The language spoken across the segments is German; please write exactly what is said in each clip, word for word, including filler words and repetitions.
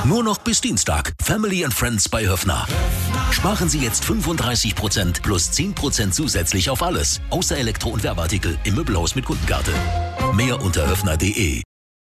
Nur noch bis Dienstag. Family and Friends bei Höffner. Sparen Sie jetzt fünfunddreißig Prozent plus zehn Prozent zusätzlich auf alles. Außer Elektro- und Werbeartikel im Möbelhaus mit Kundenkarte. Mehr unter höffner punkt de.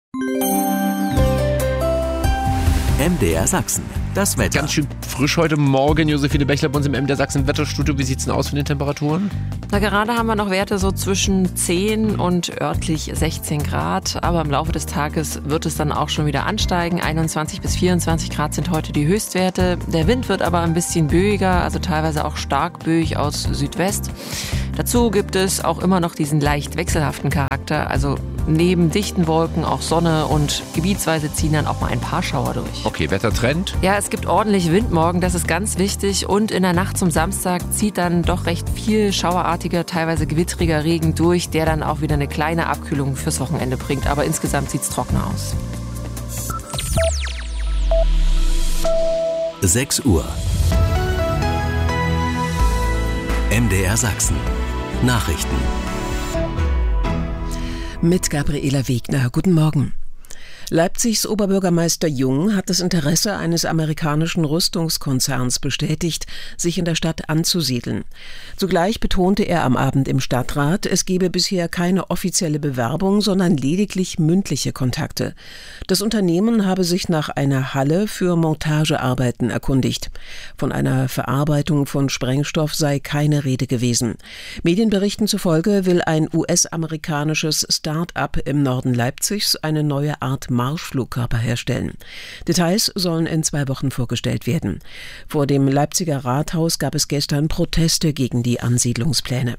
M D R Sachsen. Das Wetter. Ganz schön frisch heute Morgen. Josephine Bechler bei uns im M D R Sachsen Wetterstudio. Wie sieht es denn aus von den Temperaturen? Na, gerade haben wir noch Werte so zwischen zehn und örtlich sechzehn Grad. Aber im Laufe des Tages wird es dann auch schon wieder ansteigen. einundzwanzig bis vierundzwanzig Grad sind heute die Höchstwerte. Der Wind wird aber ein bisschen böiger, also teilweise auch stark böig aus Südwest. Dazu gibt es auch immer noch diesen leicht wechselhaften Charakter. Also neben dichten Wolken auch Sonne und gebietsweise ziehen dann auch mal ein paar Schauer durch. Okay, Wettertrend? Ja, es gibt ordentlich Wind morgen, das ist ganz wichtig. Und in der Nacht zum Samstag zieht dann doch recht viel schauerartiger, teilweise gewittriger Regen durch, der dann auch wieder eine kleine Abkühlung fürs Wochenende bringt. Aber insgesamt sieht es trockener aus. sechs Uhr. M D R Sachsen. Nachrichten. Mit Gabriela Wegner. Guten Morgen. Leipzigs Oberbürgermeister Jung hat das Interesse eines amerikanischen Rüstungskonzerns bestätigt, sich in der Stadt anzusiedeln. Zugleich betonte er am Abend im Stadtrat, es gebe bisher keine offizielle Bewerbung, sondern lediglich mündliche Kontakte. Das Unternehmen habe sich nach einer Halle für Montagearbeiten erkundigt. Von einer Verarbeitung von Sprengstoff sei keine Rede gewesen. Medienberichten zufolge will ein U S-amerikanisches Start-up im Norden Leipzigs eine neue Art Marschflugkörper herstellen. Details sollen in zwei Wochen vorgestellt werden. Vor dem Leipziger Rathaus gab es gestern Proteste gegen die Ansiedlungspläne.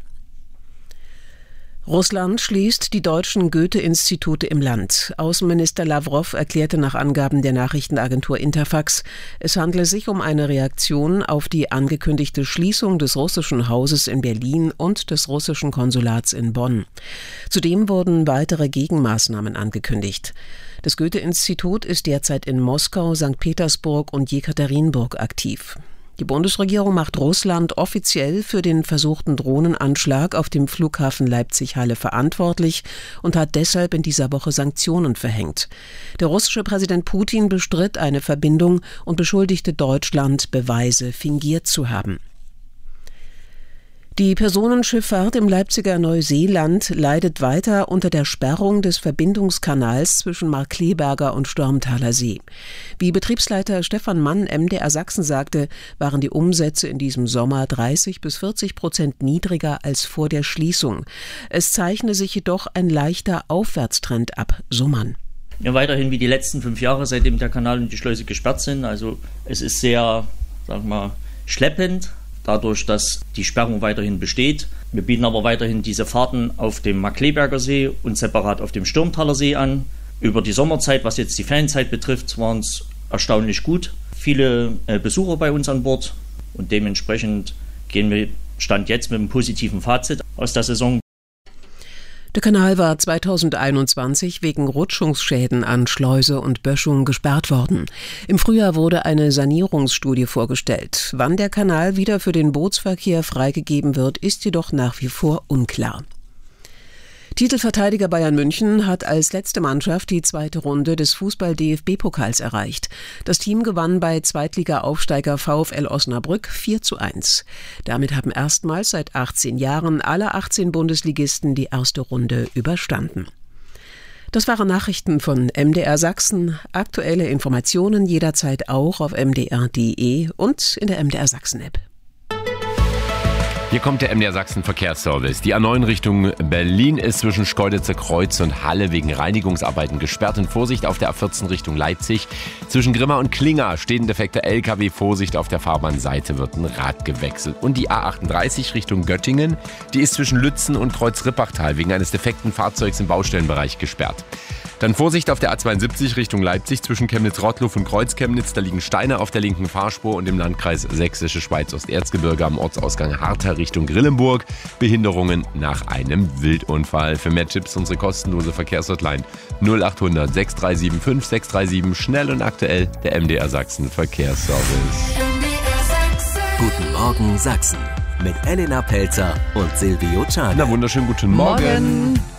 Russland schließt die deutschen Goethe-Institute im Land. Außenminister Lawrow erklärte nach Angaben der Nachrichtenagentur Interfax, es handle sich um eine Reaktion auf die angekündigte Schließung des russischen Hauses in Berlin und des russischen Konsulats in Bonn. Zudem wurden weitere Gegenmaßnahmen angekündigt. Das Goethe-Institut ist derzeit in Moskau, Sankt Petersburg und Jekaterinburg aktiv. Die Bundesregierung macht Russland offiziell für den versuchten Drohnenanschlag auf dem Flughafen Leipzig-Halle verantwortlich und hat deshalb in dieser Woche Sanktionen verhängt. Der russische Präsident Putin bestritt eine Verbindung und beschuldigte Deutschland, Beweise fingiert zu haben. Die Personenschifffahrt im Leipziger Neuseeland leidet weiter unter der Sperrung des Verbindungskanals zwischen Markkleeberger und Stormtaler See. Wie Betriebsleiter Stefan Mann M D R Sachsen sagte, waren die Umsätze in diesem Sommer dreißig bis vierzig Prozent niedriger als vor der Schließung. Es zeichne sich jedoch ein leichter Aufwärtstrend ab, so Mann. Ja, weiterhin wie die letzten fünf Jahre, seitdem der Kanal und die Schleuse gesperrt sind. Also es ist sehr, sagen wir mal, schleppend. Dadurch, dass die Sperrung weiterhin besteht. Wir bieten aber weiterhin diese Fahrten auf dem Markkleeberger See und separat auf dem Sturmtaler See an. Über die Sommerzeit, was jetzt die Ferienzeit betrifft, waren es erstaunlich gut. Viele äh, Besucher bei uns an Bord und dementsprechend gehen wir Stand jetzt mit einem positiven Fazit aus der Saison. Der Kanal war zweitausendeinundzwanzig wegen Rutschungsschäden an Schleuse und Böschung gesperrt worden. Im Frühjahr wurde eine Sanierungsstudie vorgestellt. Wann der Kanal wieder für den Bootsverkehr freigegeben wird, ist jedoch nach wie vor unklar. Titelverteidiger Bayern München hat als letzte Mannschaft die zweite Runde des Fußball-D F B-Pokals erreicht. Das Team gewann bei Zweitliga-Aufsteiger VfL Osnabrück vier zu eins. Damit haben erstmals seit achtzehn Jahren alle achtzehn Bundesligisten die erste Runde überstanden. Das waren Nachrichten von M D R Sachsen. Aktuelle Informationen jederzeit auch auf m d r punkt d e und in der M D R Sachsen-App. Hier kommt der M D R Sachsen Verkehrsservice. Die A neun Richtung Berlin ist zwischen Schkeuditzer Kreuz und Halle wegen Reinigungsarbeiten gesperrt. In Vorsicht auf der A vierzehn Richtung Leipzig. Zwischen Grimma und Klinga steht ein defekter L K W. Vorsicht, auf der Fahrbahnseite wird ein Rad gewechselt. Und die A achtunddreißig Richtung Göttingen, die ist zwischen Lützen und Kreuz-Rippachtal wegen eines defekten Fahrzeugs im Baustellenbereich gesperrt. Dann Vorsicht auf der A zweiundsiebzig Richtung Leipzig zwischen Chemnitz-Rottluff und Kreuz-Chemnitz. Da liegen Steine auf der linken Fahrspur und im Landkreis Sächsische Schweiz-Osterzgebirge am Ortsausgang Harter Richtung Grillenburg. Behinderungen nach einem Wildunfall. Für mehr Tipps unsere kostenlose Verkehrshotline null acht hundert sechs drei sieben fünf sechs drei sieben. Schnell und aktuell der M D R Sachsen Verkehrsservice. Guten Morgen Sachsen mit Elena Pelzer und Silvio Czarne. Na wunderschönen guten Morgen. Morgen.